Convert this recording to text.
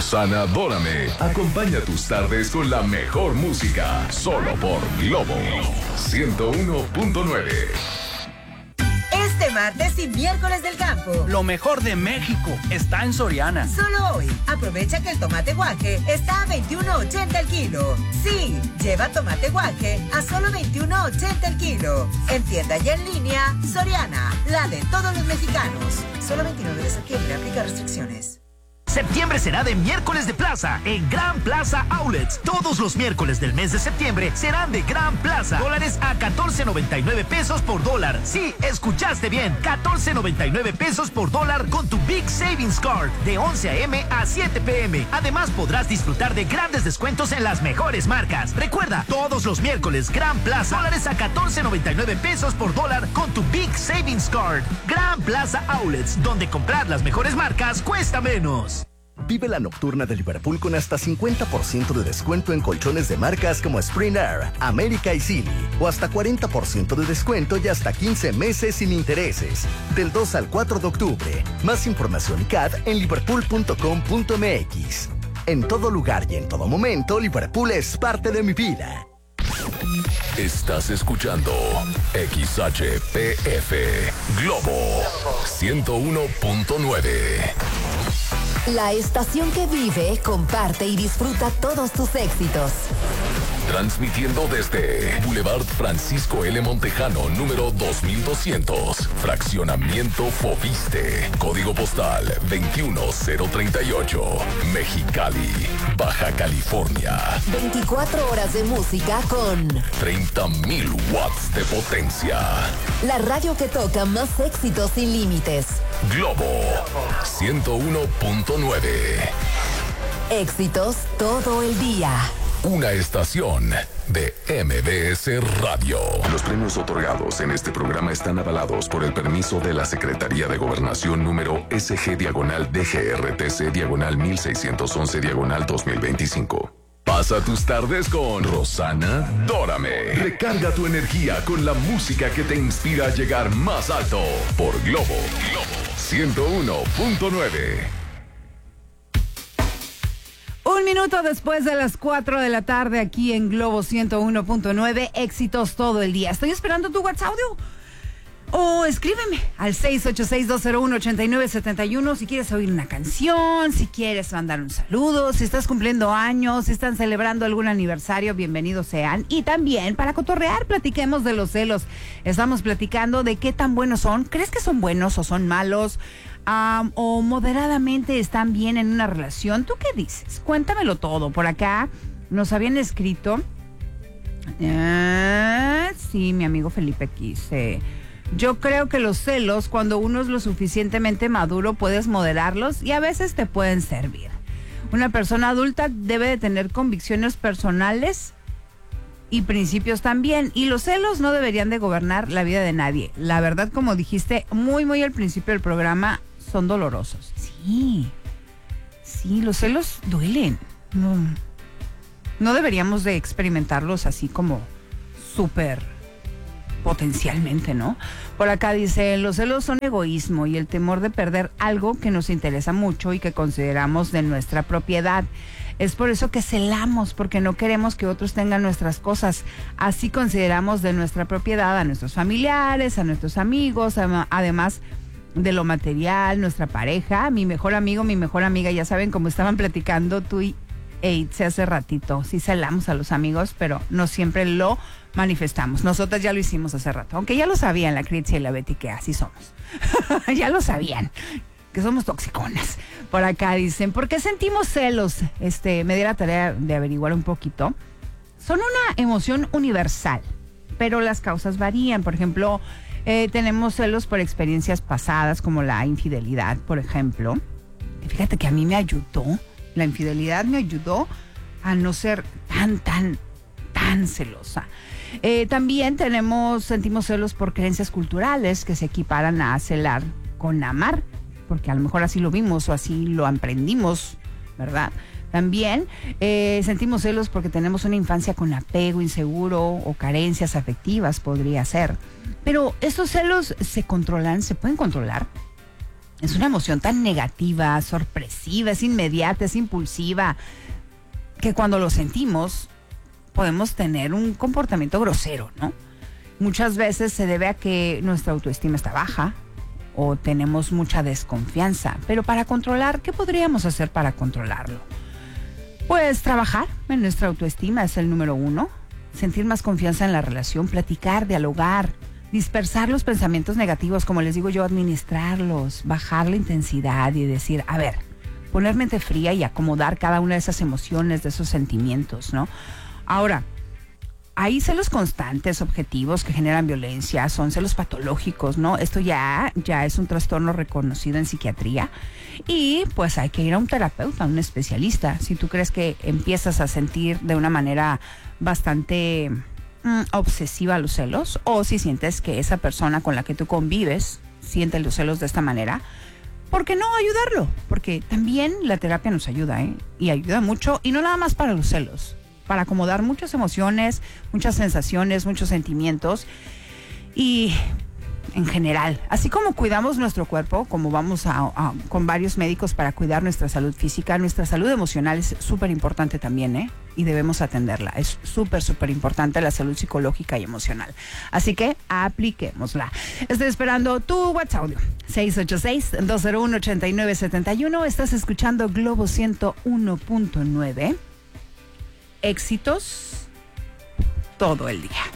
Rosana Adórame acompaña tus tardes con la mejor música, solo por Globo 101.9. Este martes y miércoles del campo, lo mejor de México está en Soriana. Solo hoy, aprovecha que el tomate guaje está a $21.80 el kilo. Sí, lleva tomate guaje a solo $21.80 el kilo. En tienda y en línea, Soriana, la de todos los mexicanos. Solo 29 de septiembre, aplica restricciones. Septiembre será de miércoles de plaza en Gran Plaza Outlets. Todos los miércoles del mes de septiembre serán de Gran Plaza. Dólares a 14.99 pesos por dólar. Sí, escuchaste bien. 14.99 pesos por dólar con tu Big Savings Card de 11 a.m. a 7 p.m. Además podrás disfrutar de grandes descuentos en las mejores marcas. Recuerda, todos los miércoles Gran Plaza. Dólares a 14.99 pesos por dólar con tu Big Savings Card. Gran Plaza Outlets, donde comprar las mejores marcas cuesta menos. Vive la nocturna de Liverpool con hasta 50% de descuento en colchones de marcas como Spring Air, América y Silly. O hasta 40% de descuento y hasta 15 meses sin intereses. Del 2 al 4 de octubre. Más información y CAD en liverpool.com.mx. En todo lugar y en todo momento, Liverpool es parte de mi vida. Estás escuchando XHPF Globo 101.9. La estación que vive, comparte y disfruta todos tus éxitos. Transmitiendo desde Boulevard Francisco L. Montejano, número 2200, Fraccionamiento Fobiste, Código Postal 21038, Mexicali, Baja California. 24 horas de música con 30,000 watts de potencia. La radio que toca más éxitos sin límites. Globo 101.9. Éxitos todo el día. Una estación de MBS Radio. Los premios otorgados en este programa están avalados por el permiso de la Secretaría de Gobernación número SG-DGRTC-1611-2025. Pasa tus tardes con Rosana Adórame. Recarga tu energía con la música que te inspira a llegar más alto por Globo 101.9. Un minuto después de las 4 de la tarde aquí en Globo 101.9, éxitos todo el día. Estoy esperando tu WhatsApp audio o escríbeme al 686-201-8971 si quieres oír una canción, si quieres mandar un saludo, si estás cumpliendo años, si están celebrando algún aniversario, bienvenidos sean. Y también para cotorrear, platiquemos de los celos. Estamos platicando de qué tan buenos son. ¿Crees que son buenos o son malos? O moderadamente están bien en una relación. ¿Tú qué dices? Cuéntamelo todo. Por acá nos habían escrito. Sí, mi amigo Felipe quise. Yo creo que los celos, cuando uno es lo suficientemente maduro, puedes moderarlos y a veces te pueden servir. Una persona adulta debe de tener convicciones personales y principios también. Y los celos no deberían de gobernar la vida de nadie. La verdad, como dijiste muy al principio del programa, son dolorosos. Sí, los celos duelen. No deberíamos de experimentarlos así como súper potencialmente, ¿no? Por acá dice, los celos son egoísmo y el temor de perder algo que nos interesa mucho y que consideramos de nuestra propiedad. Es por eso que celamos, porque no queremos que otros tengan nuestras cosas. Así consideramos de nuestra propiedad a nuestros familiares, a nuestros amigos, además de lo material, nuestra pareja, mi mejor amigo, mi mejor amiga. Ya saben, como estaban platicando tú y Eitze hace ratito, sí celamos a los amigos, pero no siempre lo manifestamos. Nosotras ya lo hicimos hace rato, aunque ya lo sabían la Critia y la Betty que así somos. Ya lo sabían, que somos toxiconas. Por acá dicen, ¿por qué sentimos celos? Me di la tarea de averiguar un poquito. Son una emoción universal, pero las causas varían. Por ejemplo, tenemos celos por experiencias pasadas, como la infidelidad, por ejemplo. Y fíjate que a mí me ayudó, la infidelidad me ayudó a no ser tan celosa. También sentimos celos por creencias culturales que se equiparan a celar con amar, porque a lo mejor así lo vimos o así lo aprendimos, ¿verdad? También sentimos celos porque tenemos una infancia con apego inseguro o carencias afectivas, podría ser. Pero estos celos se controlan, se pueden controlar. Es una emoción tan negativa, sorpresiva, es inmediata, es impulsiva, que cuando lo sentimos podemos tener un comportamiento grosero, ¿no? Muchas veces se debe a que nuestra autoestima está baja o tenemos mucha desconfianza. Pero para controlar, ¿qué podríamos hacer para controlarlo? Pues trabajar en nuestra autoestima es el número 1. Sentir más confianza en la relación, platicar, dialogar, dispersar los pensamientos negativos, como les digo yo, administrarlos, bajar la intensidad y decir, a ver, poner mente fría y acomodar cada una de esas emociones, de esos sentimientos, ¿no? Ahora, hay celos constantes, objetivos que generan violencia, son celos patológicos, ¿no? Esto ya es un trastorno reconocido en psiquiatría y pues hay que ir a un terapeuta, a un especialista. Si tú crees que empiezas a sentir de una manera bastante obsesiva los celos, o si sientes que esa persona con la que tú convives siente los celos de esta manera, ¿por qué no ayudarlo? Porque también la terapia nos ayuda, ¿eh? Y ayuda mucho, y no nada más para los celos, para acomodar muchas emociones, muchas sensaciones, muchos sentimientos y en general, así como cuidamos nuestro cuerpo, como vamos con varios médicos para cuidar nuestra salud física, nuestra salud emocional es súper importante también, ¿eh? Y debemos atenderla. Es súper, súper importante la salud psicológica y emocional. Así que apliquémosla. Estoy esperando tu WhatsApp audio. 686-201-8971. Estás escuchando Globo 101.9. Éxitos todo el día.